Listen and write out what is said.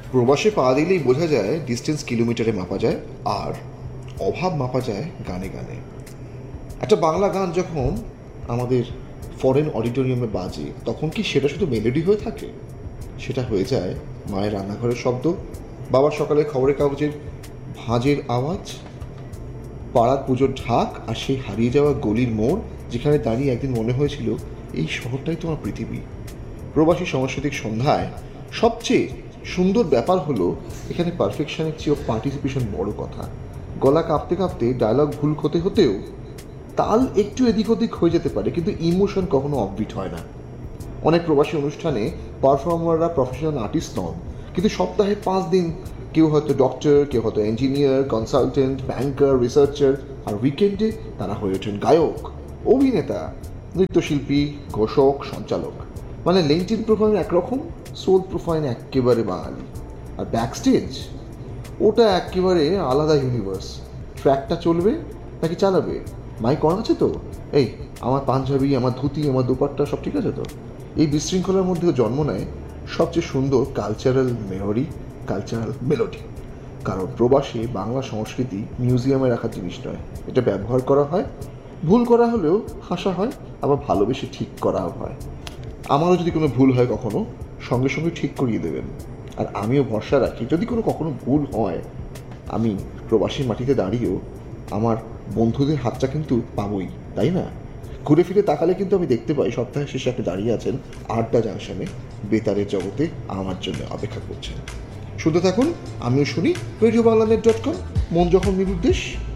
প্রবাসে পা দিলেই বোঝা যায় ডিস্টেন্স কিলোমিটারে মাপা যায়, আর অভাব মাপা যায় গানে গানে। একটা বাংলা গান যখন আমাদের ফরেন অডিটোরিয়ামে বাজে, তখন কি সেটা শুধু মেলোডি হয়ে থাকে? সেটা হয়ে যায় মায়ের রান্নাঘরের শব্দ, বাবার সকালে খবরের কাগজের ভাঁজের আওয়াজ, পাড়ার পুজোর ঢাক, আর সেই হারিয়ে যাওয়া গলির মোড় যেখানে দাঁড়িয়ে একদিন মনে হয়েছিল এই শহরটাই তোমার পৃথিবী। প্রবাসী সাংস্কৃতিক সন্ধ্যায় সবচেয়ে সুন্দর ব্যাপার হলো এখানে পারফেকশনের চেয়েও পার্টিসিপেশন বড় কথা। গলা কাঁপতে কাঁপতে, ডায়লগ ভুল হতে হতেও তাল একটু এদিক ওদিক হয়ে যেতে পারে, কিন্তু ইমোশন কখনো অফবিট হয় না। অনেক প্রবাসী অনুষ্ঠানে পারফর্মাররা প্রফেশনাল আর্টিস্ট নন, কিন্তু সপ্তাহে 5 দিন কেউ হয়তো ডক্টর, কেউ হয়তো ইঞ্জিনিয়ার, কনসালটেন্ট, ব্যাংকার, রিসার্চার, আর উইকেন্ডে তারা হয়ে ওঠেন গায়ক, অভিনেতা, নৃত্যশিল্পী, ঘোষক, সঞ্চালক। মানে লিঙ্কডইন প্রোফাইল একরকম, সোল প্রোফাইল একেবারে বাঙালি। আর ব্যাকস্টেজ ওটা একেবারে আলাদা ইউনিভার্স। ট্র্যাকটা চলবে নাকি চালাবে, মাইক অন আছে তো, এই আমার পাঞ্জাবি, আমার ধুতি, আমার দুপাট্টা সব ঠিক আছে তো? এই বিশৃঙ্খলার মধ্যেও জন্ম নেয় সবচেয়ে সুন্দর কালচারাল মেমোরি, কালচারাল মেলোডি। কারণ প্রবাসে বাংলা সংস্কৃতি মিউজিয়ামে রাখার জিনিস নয়, এটা ব্যবহার করা হয়, ভুল করা হলেও হাসা হয়, আবার ভালোবেসে ঠিক করাও হয়। আমারও যদি কোনো ভুল হয় কখনো, সঙ্গে সঙ্গে ঠিক করিয়ে দেবেন। আর আমিও ভরসা রাখি যদি কখনো ভুল হয়, আমি প্রবাসী মাটিতে দাঁড়িয়েও আমার বন্ধুদের হাতটা কিন্তু পাবোই, তাই না? ঘুরে ফিরে তাকালে কিন্তু আমি দেখতে পাই সপ্তাহের শেষে আপনি দাঁড়িয়ে আছেন আড্ডা জাংশনে, বেতারের জগতে আমার জন্য অপেক্ষা করছেন। শুনতে থাকুন, আমিও শুনি, রেডিও বাংলাদেশ.com, মন যখন নিরুদ্দেশ।